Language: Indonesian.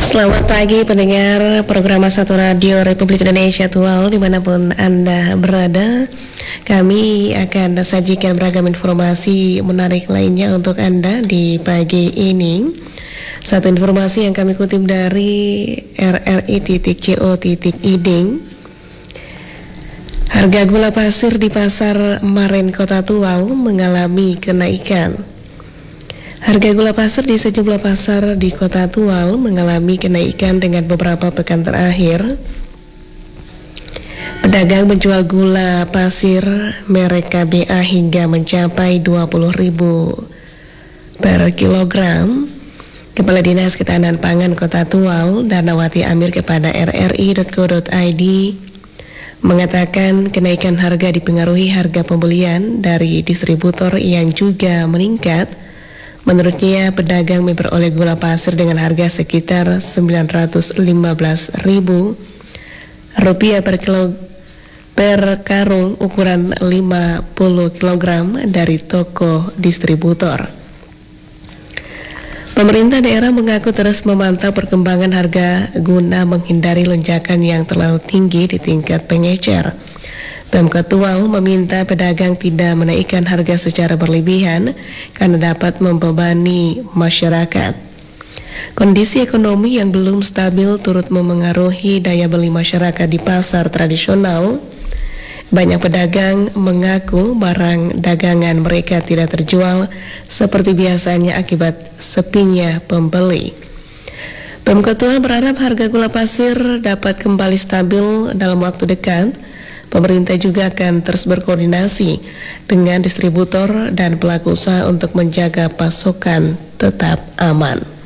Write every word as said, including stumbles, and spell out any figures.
Selamat pagi pendengar program Satu Radio Republik Indonesia Tual dimanapun Anda berada. Kami akan sajikan beragam informasi menarik lainnya untuk Anda di pagi ini. Satu informasi yang kami kutip dari r r i titik co titik i d. Harga gula pasir di Pasar Maren Kota Tual mengalami kenaikan. Harga gula pasir di sejumlah pasar di Kota Tual mengalami kenaikan dengan beberapa pekan terakhir. Pedagang menjual gula pasir merek K B A hingga mencapai dua puluh ribu per kilogram. Kepala Dinas Ketahanan Pangan Kota Tual, Darnawati Amir kepada r r i titik co titik i d mengatakan kenaikan harga dipengaruhi harga pembelian dari distributor yang juga meningkat. Menurutnya, pedagang memperoleh gula pasir dengan harga sekitar sembilan ratus lima belas ribu rupiah per kilo per karung ukuran lima puluh kilogram dari toko distributor. Pemerintah daerah mengaku terus memantau perkembangan harga guna menghindari lonjakan yang terlalu tinggi di tingkat pengecer. Pemkot Tual meminta pedagang tidak menaikkan harga secara berlebihan karena dapat membebani masyarakat. Kondisi ekonomi yang belum stabil turut memengaruhi daya beli masyarakat di pasar tradisional. Banyak pedagang mengaku barang dagangan mereka tidak terjual seperti biasanya akibat sepinya pembeli. Pemkot Tual berharap harga gula pasir dapat kembali stabil dalam waktu dekat. Pemerintah juga akan terus berkoordinasi dengan distributor dan pelaku usaha untuk menjaga pasokan tetap aman.